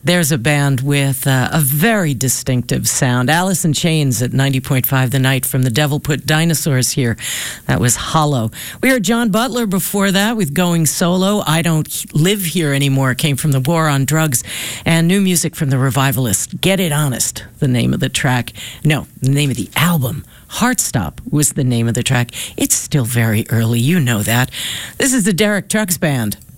There's a band with a very distinctive sound. Alice in Chains at 90.5 The Night from The Devil Put Dinosaurs here. That was Hollow. We heard John Butler before that with Going Solo. I Don't Live Here Anymore came from The War on Drugs. And new music from The Revivalists. Get It Honest, the name of the track. No, the name of the album. Heartstop was the name of the track. It's still very early. You know that. This is the Derek Trucks Band.